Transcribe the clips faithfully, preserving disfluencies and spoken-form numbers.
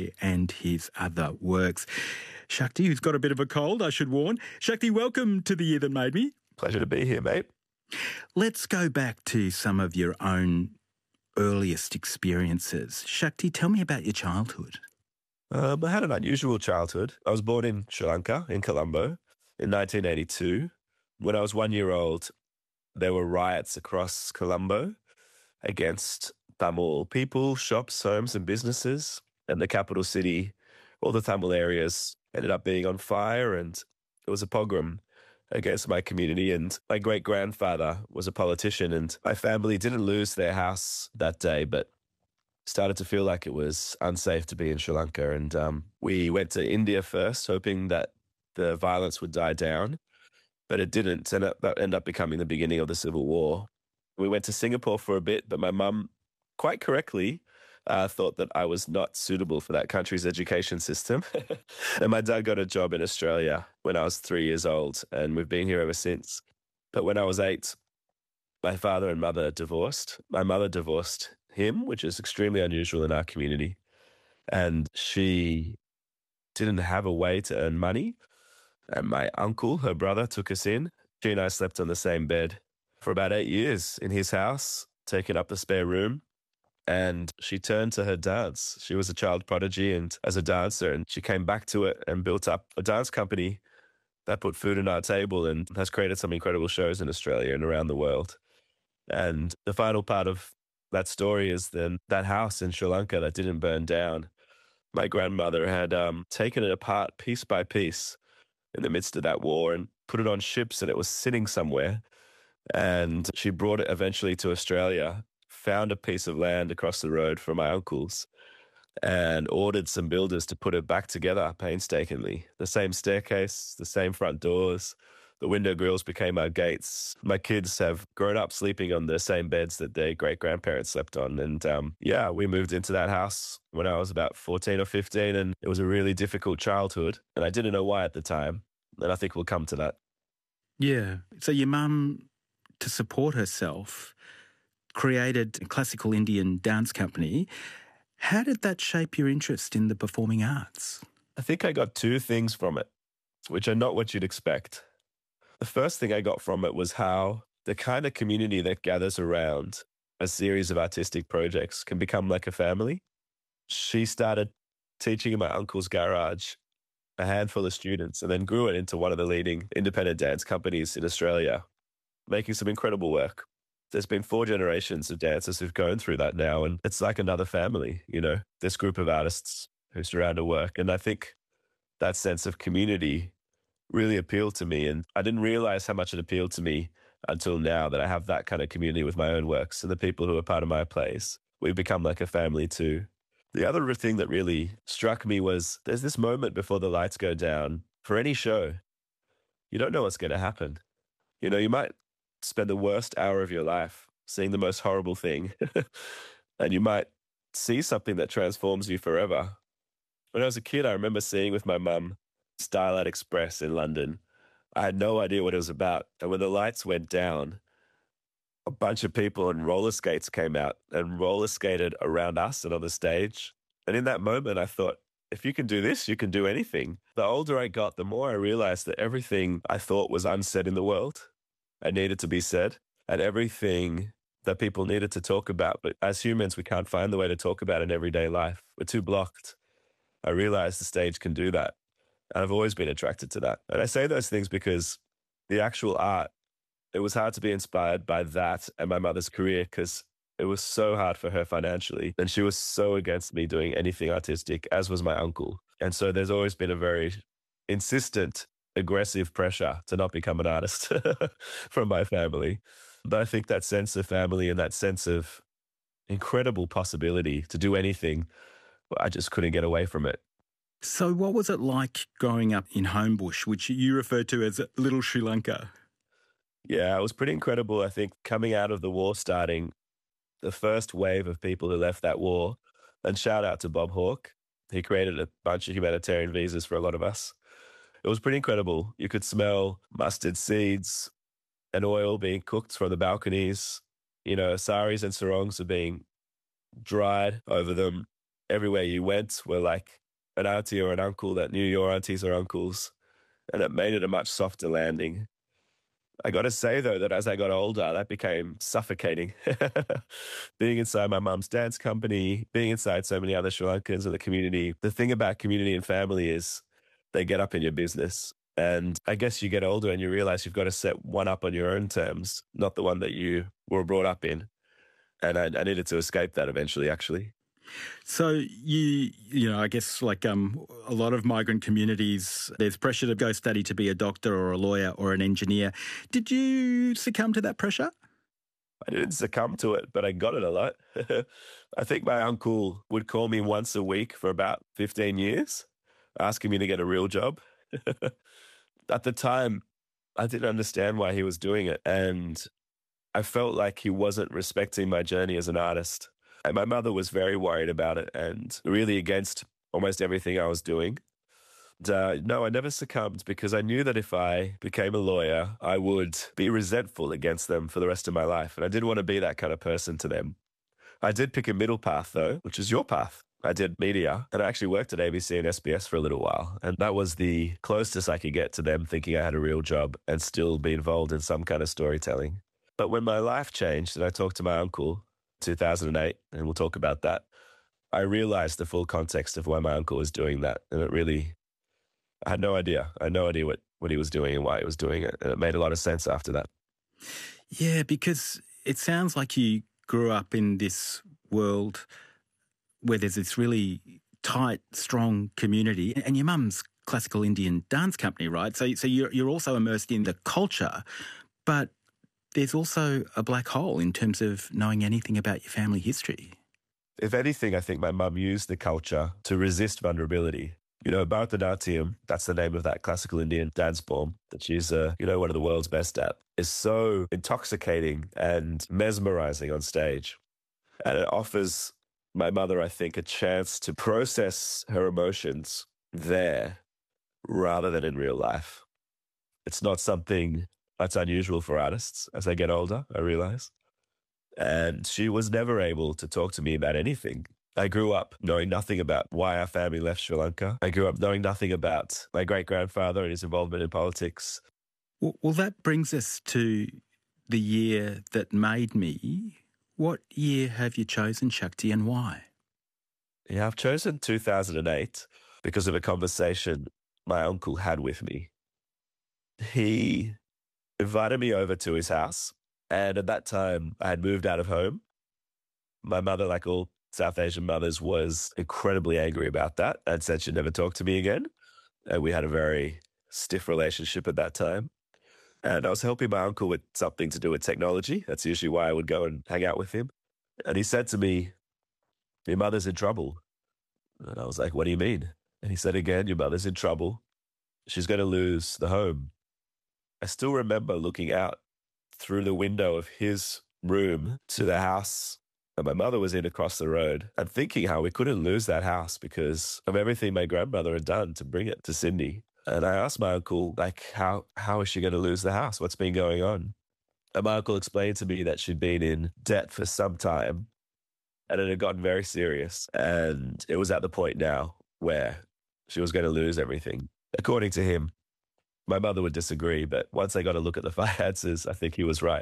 Boy and his other works. Shakti, who's got a bit of a cold, I should warn. Shakti, welcome to The Year That Made Me. Pleasure to be here, mate. Let's go back to some of your own earliest experiences. Shakti, tell me about your childhood. Um, I had an unusual childhood. I was born in Sri Lanka, in Colombo, in nineteen eighty-two. When I was one year old, there were riots across Colombo against Tamil people, shops, homes and businesses. And the capital city, all the Tamil areas ended up being on fire, and it was a pogrom against my community. And my great-grandfather was a politician, and my family didn't lose their house that day, but started to feel like it was unsafe to be in Sri Lanka. And um, we went to India first, hoping that the violence would die down, but it didn't. And that ended up becoming the beginning of the Civil War. We went to Singapore for a bit, but my mum, quite correctly, uh, thought that I was not suitable for that country's education system. And my dad got a job in Australia when I was three years old, and we've been here ever since. But when I was eight, my father and mother divorced. My mother divorced him, which is extremely unusual in our community. And she didn't have a way to earn money. And my uncle, her brother, took us in. She and I slept on the same bed for about eight years in his house, taking up the spare room. And she turned to her dance. She was a child prodigy and as a dancer, and she came back to it and built up a dance company that put food on our table and has created some incredible shows in Australia and around the world. And the final part of that story is then that house in Sri Lanka that didn't burn down. My grandmother had um, taken it apart piece by piece in the midst of that war and put it on ships, and it was sitting somewhere. And she brought it eventually to Australia, found a piece of land across the road from my uncle's, and ordered some builders to put it back together painstakingly. The same staircase, the same front doors, the window grills became our gates. My kids have grown up sleeping on the same beds that their great-grandparents slept on. And um, yeah, we moved into that house when I was about fourteen or fifteen, and it was a really difficult childhood. And I didn't know why at the time. And I think we'll come to that. Yeah. So your mum, to support herself, created a classical Indian dance company. How did that shape your interest in the performing arts? I think I got two things from it, which are not what you'd expect. The first thing I got from it was how the kind of community that gathers around a series of artistic projects can become like a family. She started teaching in my uncle's garage a handful of students and then grew it into one of the leading independent dance companies in Australia, making some incredible work. There's been four generations of dancers who've gone through that now, and it's like another family, you know, this group of artists who surround her work. And I think that sense of community really appealed to me, and I didn't realize how much it appealed to me until now, that I have that kind of community with my own works and the people who are part of my plays. We've become like a family too. The other thing that really struck me was there's this moment before the lights go down for any show. You don't know what's going to happen. You know, you might spend the worst hour of your life seeing the most horrible thing, and you might see something that transforms you forever. When I was a kid, I remember seeing with my mum Starlight Express in London. I had no idea what it was about. And when the lights went down, a bunch of people on roller skates came out and roller skated around us and on the stage. And in that moment, I thought, if you can do this, you can do anything. The older I got, the more I realized that everything I thought was unsaid in the world and needed to be said, and everything that people needed to talk about. But as humans, we can't find the way to talk about in everyday life. We're too blocked. I realized the stage can do that. And I've always been attracted to that. And I say those things because the actual art, it was hard to be inspired by that and my mother's career because it was so hard for her financially. And she was so against me doing anything artistic, as was my uncle. And so there's always been a very insistent, aggressive pressure to not become an artist from my family. But I think that sense of family and that sense of incredible possibility to do anything, I just couldn't get away from it. So what was it like growing up in Homebush, which you refer to as Little Sri Lanka? Yeah, it was pretty incredible. I think coming out of the war starting, the first wave of people who left that war, and shout out to Bob Hawke. He created a bunch of humanitarian visas for a lot of us. It was pretty incredible. You could smell mustard seeds and oil being cooked from the balconies. You know, saris and sarongs are being dried over them. everywhere you went were like an auntie or an uncle that knew your aunties or uncles, and it made it a much softer landing. I got to say, though, that as I got older, that became suffocating. Being inside my mum's dance company, being inside so many other Sri Lankans in the community. The thing about community and family is they get up in your business. And I guess you get older and you realize you've got to set one up on your own terms, not the one that you were brought up in. And I, I needed to escape that eventually, actually. So you, you know, I guess like um, a lot of migrant communities, there's pressure to go study to be a doctor or a lawyer or an engineer. Did you succumb to that pressure? I didn't succumb to it, but I got it a lot. I think my uncle would call me once a week for about fifteen years, asking me to get a real job. At the time, I didn't understand why he was doing it, and I felt like he wasn't respecting my journey as an artist. And my mother was very worried about it and really against almost everything I was doing. And, uh, no, I never succumbed because I knew that if I became a lawyer, I would be resentful against them for the rest of my life. And I didn't want to be that kind of person to them. I did pick a middle path, though, which is your path. I did media, and I actually worked at A B C and S B S for a little while. And that was the closest I could get to them thinking I had a real job and still be involved in some kind of storytelling. But when my life changed and I talked to my uncle, two thousand eight, and we'll talk about that, I realized the full context of why my uncle was doing that. And it really, I had no idea. I had no idea what, what he was doing and why he was doing it. And it made a lot of sense after that. Yeah, because it sounds like you grew up in this world where there's this really tight, strong community. And your mum's classical Indian dance company, right? So, so you're, you're also immersed in the culture, but there's also a black hole in terms of knowing anything about your family history. If anything, I think my mum used the culture to resist vulnerability. You know, Bharatanatyam, that's the name of that classical Indian dance form that she's, uh, you know, one of the world's best at, is so intoxicating and mesmerizing on stage. And it offers my mother, I think, a chance to process her emotions there rather than in real life. It's not something that's unusual for artists as I get older, I realize. And she was never able to talk to me about anything. I grew up knowing nothing about why our family left Sri Lanka. I grew up knowing nothing about my great-grandfather and his involvement in politics. Well, well, that brings us to the year that made me. What year have you chosen, Shakti, and why? Yeah, I've chosen two thousand eight because of a conversation my uncle had with me. He invited me over to his house. And at that time, I had moved out of home. My mother, like all South Asian mothers, was incredibly angry about that and said she'd never talk to me again. And we had a very stiff relationship at that time. And I was helping my uncle with something to do with technology. That's usually why I would go and hang out with him. And he said to me, "Your mother's in trouble." And I was like, "What do you mean?" And he said again, "Your mother's in trouble. She's going to lose the home." I still remember looking out through the window of his room to the house that my mother was in across the road and thinking how we couldn't lose that house because of everything my grandmother had done to bring it to Sydney. And I asked my uncle, like, how, how is she going to lose the house? What's been going on? And my uncle explained to me that she'd been in debt for some time and it had gotten very serious. And it was at the point now where she was going to lose everything, according to him. My mother would disagree, but once I got a look at the finances, I think he was right.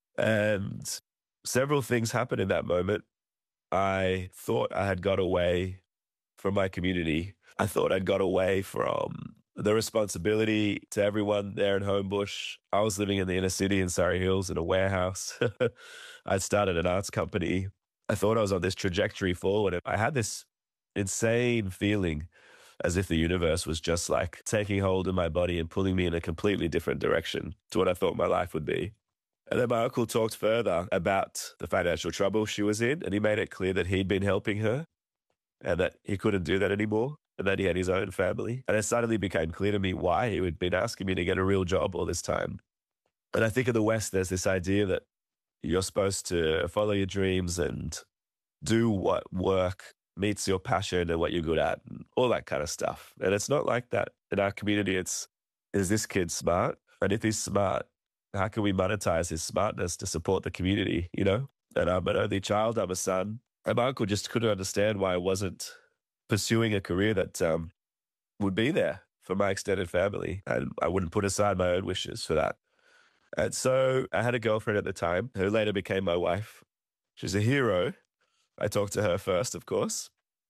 And several things happened in that moment. I thought I had got away from my community. I thought I'd got away from the responsibility to everyone there in Homebush. I was living in the inner city in Surrey Hills in a warehouse. I'd started an arts company. I thought I was on this trajectory forward. I had this insane feeling as if the universe was just like taking hold of my body and pulling me in a completely different direction to what I thought my life would be. And then my uncle talked further about the financial trouble she was in, and he made it clear that he'd been helping her and that he couldn't do that anymore and that he had his own family. And it suddenly became clear to me why he had been asking me to get a real job all this time. And I think in the West, there's this idea that you're supposed to follow your dreams and do what work meets your passion and what you're good at and all that kind of stuff. And it's not like that in our community. It's, is this kid smart? And if he's smart, how can we monetize his smartness to support the community, you know? And I'm an only child, I'm a son. And my uncle just couldn't understand why I wasn't pursuing a career that um, would be there for my extended family. And I wouldn't put aside my own wishes for that. And so I had a girlfriend at the time who later became my wife. She's a hero. I talked to her first, of course,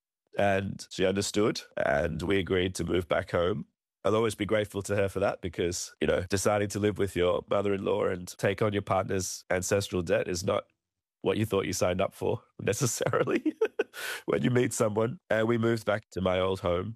and she understood, and we agreed to move back home. I'll always be grateful to her for that because, you know, deciding to live with your mother-in-law and take on your partner's ancestral debt is not what you thought you signed up for necessarily when you meet someone. And we moved back to my old home,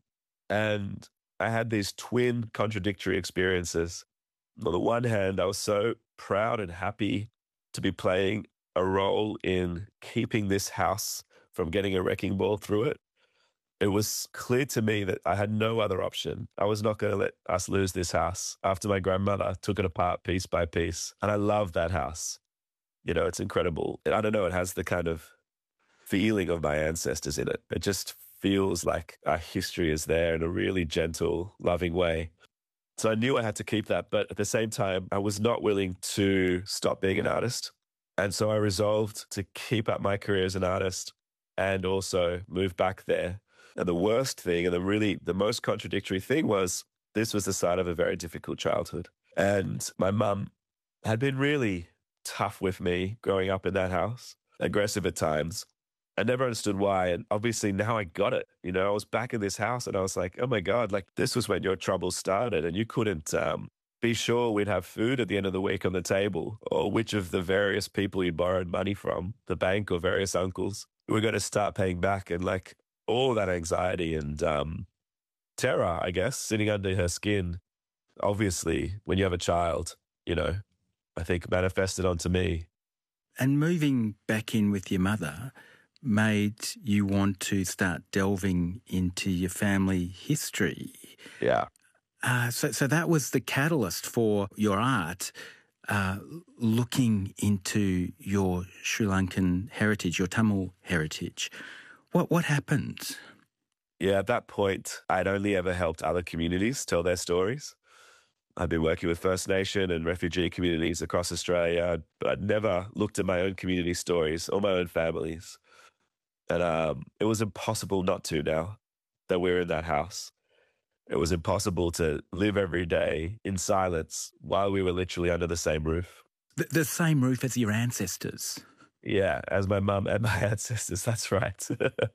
and I had these twin contradictory experiences. On the one hand, I was so proud and happy to be playing a role in keeping this house from getting a wrecking ball through it. It was clear to me that I had no other option. I was not going to let us lose this house after my grandmother took it apart piece by piece. And I love that house. You know, it's incredible. I don't know, it has the kind of feeling of my ancestors in it. It just feels like our history is there in a really gentle, loving way. So I knew I had to keep that. But at the same time, I was not willing to stop being an artist. And so I resolved to keep up my career as an artist and also move back there. And the worst thing and the really the most contradictory thing was this was the start of a very difficult childhood. And my mum had been really tough with me growing up in that house, aggressive at times. I never understood why. And obviously now I got it. You know, I was back in this house and I was like, oh my God, like this was when your trouble started and you couldn't um, be sure we'd have food at the end of the week on the table or which of the various people you borrowed money from, the bank or various uncles, we're going to start paying back. And like all that anxiety and um, terror, I guess, sitting under her skin, obviously when you have a child, you know, I think manifested onto me. And moving back in with your mother made you want to start delving into your family history. Yeah. Uh, so, so that was the catalyst for your art, uh, looking into your Sri Lankan heritage, your Tamil heritage. What what happened? Yeah, at that point, I'd only ever helped other communities tell their stories. I'd been working with First Nation and refugee communities across Australia, but I'd never looked at my own community stories or my own families. And um, it was impossible not to now that we're in that house. It was impossible to live every day in silence while we were literally under the same roof. The, the same roof as your ancestors? Yeah, as my mum and my ancestors, that's right.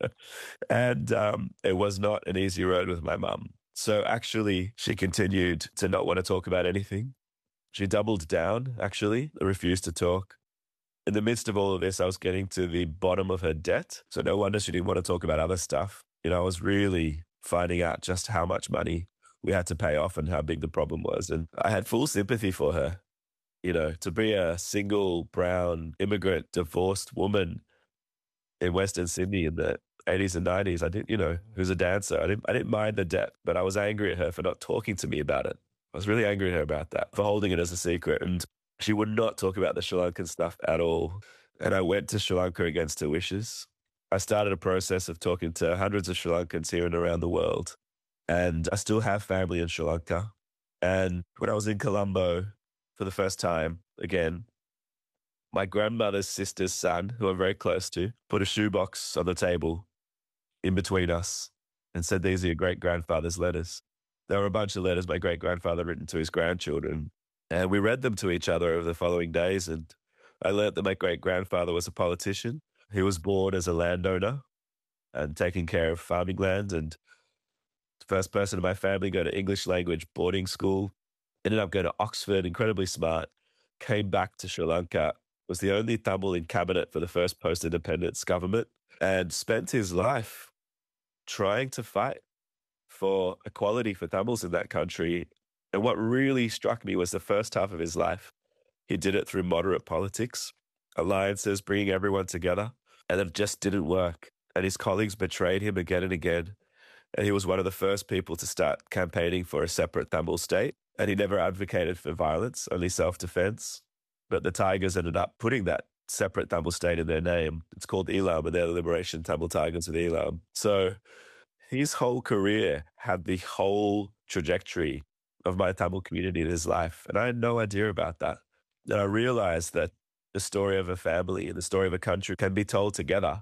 And um, it was not an easy road with my mum. So actually, she continued to not want to talk about anything. She doubled down, actually, refused to talk. In the midst of all of this, I was getting to the bottom of her debt. So no wonder she didn't want to talk about other stuff. You know, I was really finding out just how much money we had to pay off and how big the problem was. And I had full sympathy for her. You know, to be a single brown immigrant divorced woman in Western Sydney in the eighties and nineties, I didn't, you know, who's a dancer. I didn't, I didn't mind the debt, but I was angry at her for not talking to me about it. I was really angry at her about that, for holding it as a secret. And she would not talk about the Sri Lankan stuff at all. And I went to Sri Lanka against her wishes. I started a process of talking to hundreds of Sri Lankans here and around the world. And I still have family in Sri Lanka. And when I was in Colombo for the first time, again, my grandmother's sister's son, who I'm very close to, put a shoebox on the table in between us and said, these are your great-grandfather's letters. There were a bunch of letters my great-grandfather written to his grandchildren. And we read them to each other over the following days. And I learnt that my great-grandfather was a politician. He was born as a landowner and taking care of farming land. And the first person in my family to go to English language boarding school, ended up going to Oxford, incredibly smart, came back to Sri Lanka, was the only Tamil in cabinet for the first post-independence government, and spent his life trying to fight for equality for Tamils in that country. And what really struck me was the first half of his life, he did it through moderate politics, alliances, bringing everyone together, and it just didn't work. And his colleagues betrayed him again and again. And he was one of the first people to start campaigning for a separate Tamil state. And he never advocated for violence, only self-defense. But the Tigers ended up putting that separate Tamil state in their name. It's called Elam, and they're the Liberation Tamil Tigers of Elam. So his whole career had the whole trajectory of my Tamil community in his life. And I had no idea about that. And I realized that the story of a family and the story of a country can be told together.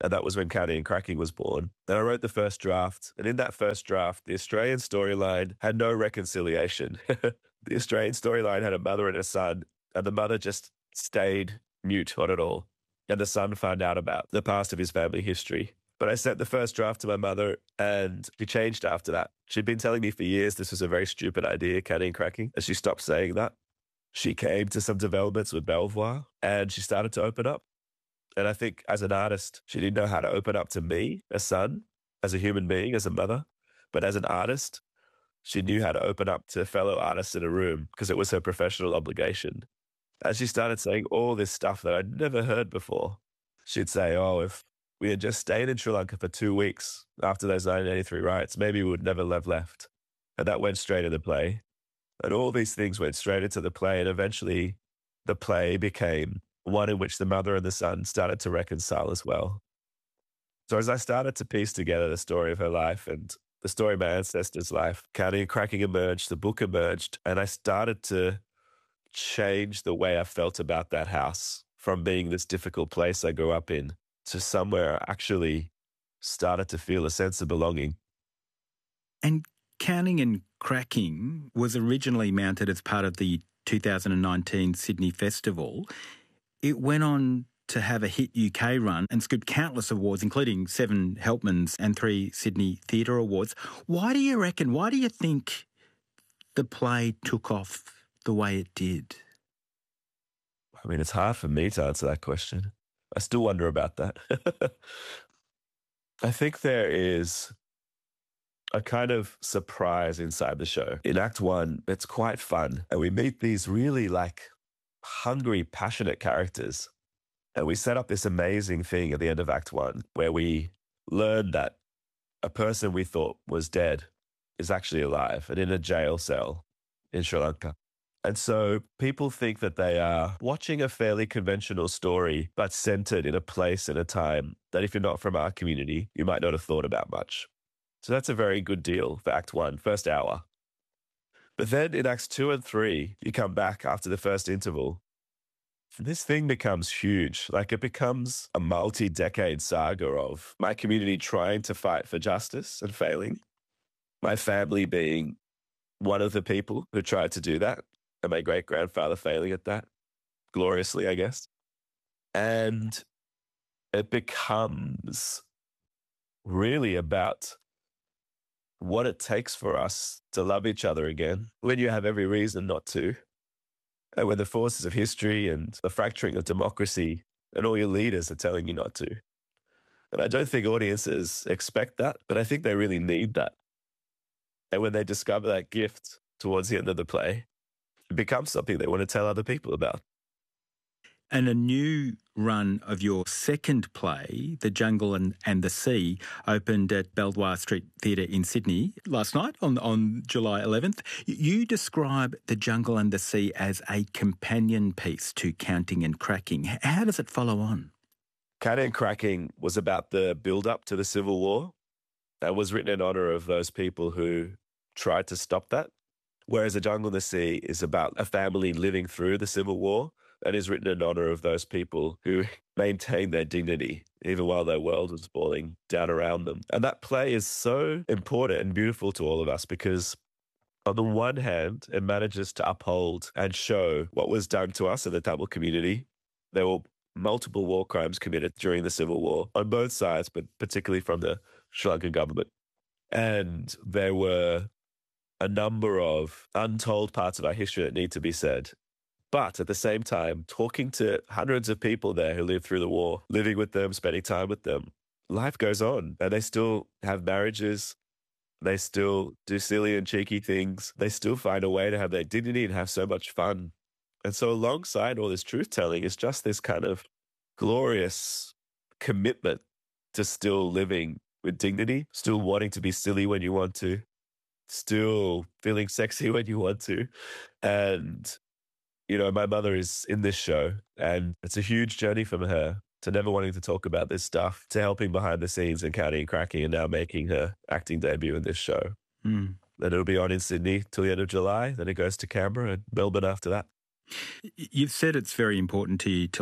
And that was when Counting and Cracking was born. Then I wrote the first draft. And in that first draft, the Australian storyline had no reconciliation. The Australian storyline had a mother and a son, and the mother just stayed mute on it all. And the son found out about the past of his family history. But I sent the first draft to my mother, and she changed after that. She'd been telling me for years this was a very stupid idea, Counting and Cracking, and she stopped saying that. She came to some developments with Belvoir, and she started to open up. And I think as an artist, she didn't know how to open up to me, a son, as a human being, as a mother. But as an artist, she knew how to open up to fellow artists in a room because it was her professional obligation. And she started saying all this stuff that I'd never heard before. She'd say, oh, if we had just stayed in Sri Lanka for two weeks after those nineteen eighty-three riots, maybe we would never have left. And that went straight into the play. And all these things went straight into the play. And eventually the play became one in which the mother and the son started to reconcile as well. So as I started to piece together the story of her life and the story of my ancestors' life, Counting and Cracking emerged, the book emerged, and I started to change the way I felt about that house from being this difficult place I grew up in to somewhere I actually started to feel a sense of belonging. And Counting and Cracking was originally mounted as part of the two thousand nineteen Sydney Festival. It went on to have a hit U K run and scooped countless awards, including seven Helpmans and three Sydney Theatre Awards. Why do you reckon, why do you think the play took off the way it did? I mean, it's hard for me to answer that question. I still wonder about that. I think there is a kind of surprise inside the show. In Act One, it's quite fun. And we meet these really like hungry, passionate characters. And we set up this amazing thing at the end of Act One where we learn that a person we thought was dead is actually alive and in a jail cell in Sri Lanka. And so people think that they are watching a fairly conventional story, but centered in a place and a time that if you're not from our community, you might not have thought about much. So that's a very good deal for Act One, first hour. But then in Acts Two and Three, you come back after the first interval. This thing becomes huge. Like it becomes a multi-decade saga of my community trying to fight for justice and failing. My family being one of the people who tried to do that. And my great-grandfather failing at that, gloriously, I guess. And it becomes really about what it takes for us to love each other again when you have every reason not to. And when the forces of history and the fracturing of democracy and all your leaders are telling you not to. And I don't think audiences expect that, but I think they really need that. And when they discover that gift towards the end of the play, it becomes something they want to tell other people about. And a new run of your second play, The Jungle and, and the Sea, opened at Belvoir Street Theatre in Sydney last night on, on July eleventh. You describe The Jungle and the Sea as a companion piece to Counting and Cracking. How does it follow on? Counting and Cracking was about the build-up to the Civil War. That was written in honour of those people who tried to stop that. Whereas The Jungle and the Sea is about a family living through the Civil War and is written in honour of those people who maintained their dignity even while their world was falling down around them. And that play is so important and beautiful to all of us because on the one hand, it manages to uphold and show what was done to us in the Tamil community. There were multiple war crimes committed during the Civil War on both sides, but particularly from the Sri Lankan government. And there were a number of untold parts of our history that need to be said. But at the same time, talking to hundreds of people there who lived through the war, living with them, spending time with them, life goes on. And they still have marriages. They still do silly and cheeky things. They still find a way to have their dignity and have so much fun. And so alongside all this truth-telling is just this kind of glorious commitment to still living with dignity, still wanting to be silly when you want to, still feeling sexy when you want to. And, you know, my mother is in this show and it's a huge journey from her to never wanting to talk about this stuff, to helping behind the scenes and Counting and Cracking and now making her acting debut in this show. Mm. Then it'll be on in Sydney till the end of July. Then it goes to Canberra and Melbourne after that. You've said it's very important to you to let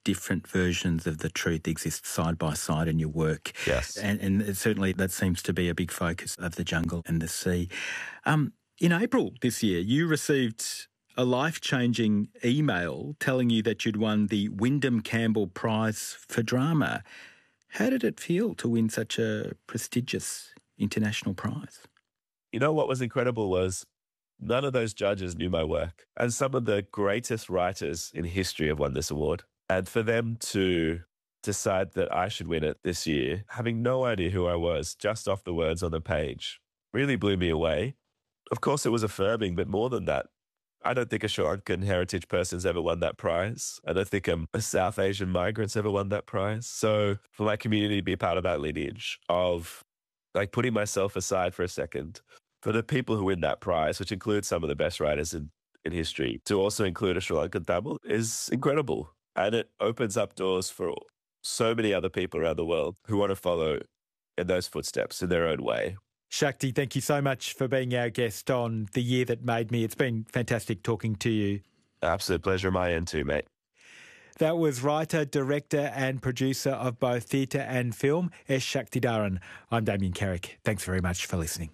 different versions of the truth exist side by side in your work. Yes. And, and certainly that seems to be a big focus of The Jungle and the Sea. Um, in April this year, you received a life-changing email telling you that you'd won the Wyndham Campbell Prize for Drama. How did it feel to win such a prestigious international prize? You know what was incredible was none of those judges knew my work. And some of the greatest writers in history have won this award. And for them to decide that I should win it this year, having no idea who I was, just off the words on the page, really blew me away. Of course, it was affirming, but more than that, I don't think a Sri Lankan heritage person's ever won that prize. I don't think a, a South Asian migrant's ever won that prize. So for my community to be part of that lineage of like putting myself aside for a second, for the people who win that prize, which includes some of the best writers in, in history, to also include a Sri Lankan Tamil is incredible. And it opens up doors for so many other people around the world who want to follow in those footsteps in their own way. Shakti, thank you so much for being our guest on The Year That Made Me. It's been fantastic talking to you. Absolute pleasure on my end too, mate. That was writer, director and producer of both theatre and film, S. Shaktidaran. I'm Damien Carrick. Thanks very much for listening.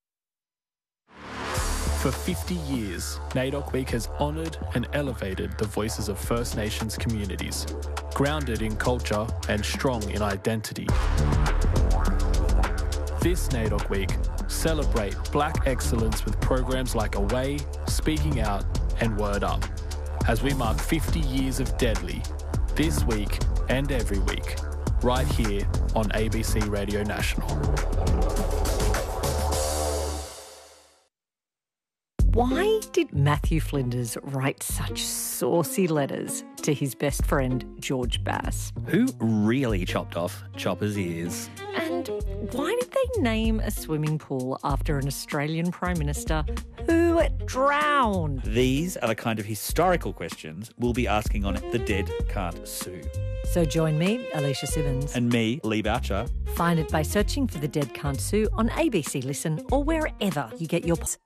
For fifty years, NAIDOC Week has honoured and elevated the voices of First Nations communities, grounded in culture and strong in identity. This NAIDOC Week, celebrate Black excellence with programs like Away, Speaking Out and Word Up, as we mark fifty years of Deadly, this week and every week, right here on A B C Radio National. Why did Matthew Flinders write such saucy letters to his best friend, George Bass? Who really chopped off Chopper's ears? And why did they name a swimming pool after an Australian Prime Minister who drowned? These are the kind of historical questions we'll be asking on The Dead Can't Sue. So join me, Alicia Simmons. And me, Lee Boucher. Find it by searching for The Dead Can't Sue on A B C Listen or wherever you get your...